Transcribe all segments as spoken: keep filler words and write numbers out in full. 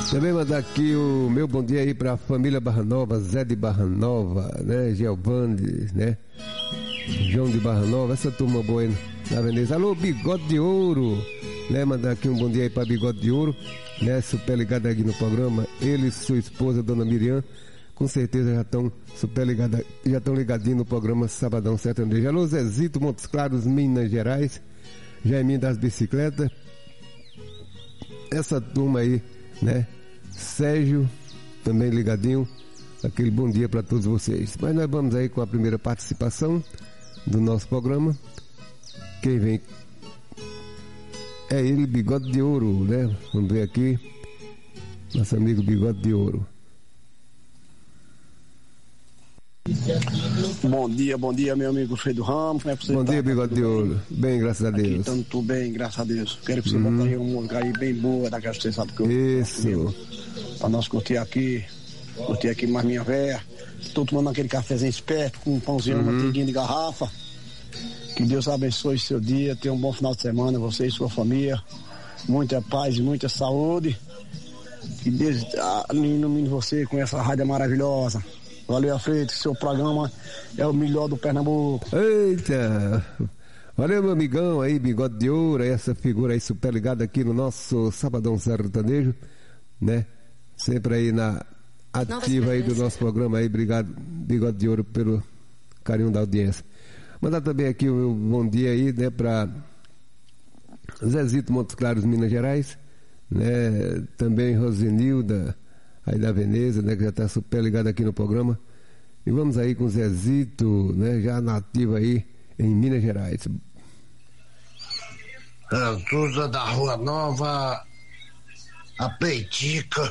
Também mandar aqui o meu bom dia aí pra família Barra Nova, Zé de Barra Nova, né? Giovanni, né? João de Barra Nova, essa turma boa aí na Veneza. Alô, Bigode de Ouro, né? Mandar aqui um bom dia aí pra Bigode de Ouro, né? Super ligado aqui no programa. Ele e sua esposa, Dona Miriam, com certeza já estão super ligados, já estão ligadinhos no programa Sabadão Sertanejo. Alô, Zezito, Montes Claros, Minas Gerais, Jaiminho das Bicicletas, essa turma aí, né? Sérgio, também ligadinho, aquele bom dia para todos vocês. Mas nós vamos aí com a primeira participação do nosso programa. Quem vem é ele, Bigode de Ouro, né? Vamos ver aqui, nosso amigo Bigode de Ouro. Bom dia, bom dia, meu amigo Fredo Ramos. Como é que você Bom tá? dia, Bigode de Ouro. Bem, graças a Deus. Aqui estamos tudo bem, graças a Deus. Quero que você Uhum. bote aí uma música aí bem boa, daquela que você sabe que eu Isso. Pra nós curtir aqui, curtir aqui mais minha véia. Tô tomando aquele cafezinho esperto com um pãozinho, uma Uhum. manteiguinha de garrafa. Que Deus abençoe seu dia, tenha um bom final de semana, você e sua família. Muita paz e muita saúde. Que Deus ilumine você com essa rádio maravilhosa. Valeu, Alfredo, seu programa é o melhor do Pernambuco. Eita! Valeu, meu amigão aí, Bigode de Ouro, essa figura aí super ligada aqui no nosso Sabadão Sertanejo, né? Sempre aí na ativa aí do nosso programa aí. Obrigado, Bigode de Ouro, pelo carinho da audiência. Mandar também aqui o meu bom dia aí, né, pra Zezito, Montes Claros, Minas Gerais, né? Também Rosenilda, aí da Veneza, né, que já está super ligado aqui no programa. E vamos aí com o Zezito, né, já nativo aí em Minas Gerais. Antusa da Rua Nova, a Peitica,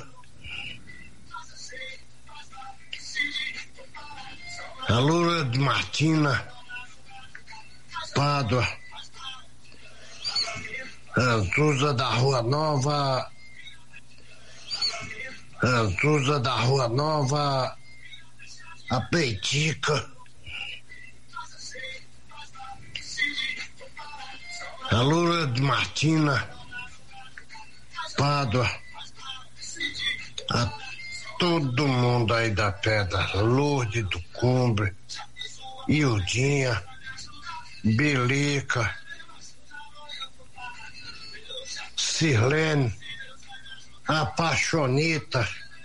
a Lula de Martina, Pádua, Antusa da Rua Nova, Antusa da Rua Nova, a Peitica, a Lula de Martina, Pádua, a todo mundo aí da Pedra, Lourdes do Cumbre, Ildinha, Belica, Sirlene, a Paixonita,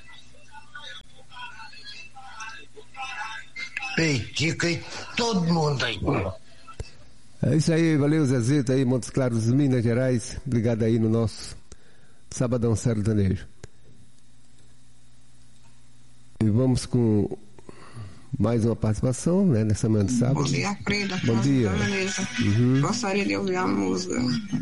Peitica e todo mundo aí. É isso aí, valeu Zezito aí, Montes Claros, Minas Gerais, obrigado aí no nosso Sabadão Sertanejo. E vamos com mais uma participação, né, nessa manhã de sábado. Bom dia, Freda. Bom dia. Uhum. Gostaria de ouvir a música.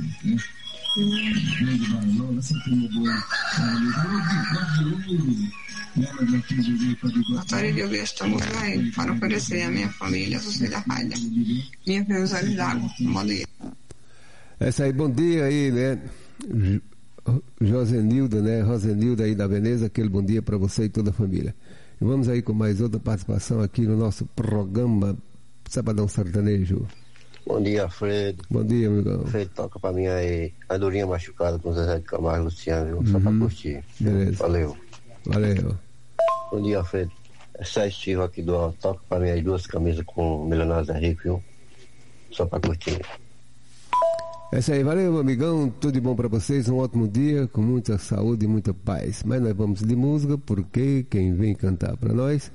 Gostaria de ouvir esta música aí, para oferecer à minha família, a você da rádio. Minha Feliz d'Água. Bom dia. Essa aí, bom dia aí, né? Josenilda, né? Rosenilda aí da Veneza, aquele bom dia para você e toda a família. E vamos aí com mais outra participação aqui no nosso programa Sabadão Sertanejo. Bom dia, Alfredo. Bom dia, amigão. Alfredo, toca pra mim aí a Durinha Machucada com Zezé de Camargo e Luciano, viu? Só Uhum. pra curtir. Beleza. Valeu. Valeu. Bom dia, Alfredo. É Sérgio Silva aqui do Alto. Toca pra mim as duas camisas com Milionário Zé Rico, viu? Só pra curtir. É isso aí, valeu, amigão. Tudo de bom pra vocês. Um ótimo dia, com muita saúde e muita paz. Mas nós vamos de música, porque quem vem cantar pra nós.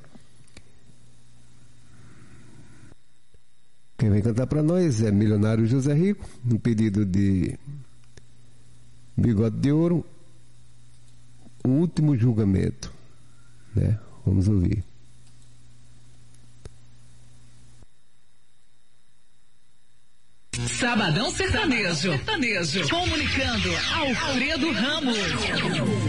Quem vem cantar pra nós é Milionário José Rico, um pedido de Bigode de Ouro, O Último Julgamento, né? Vamos ouvir. Sabadão Sertanejo. Sertanejo. Comunicando Alfredo Ramos.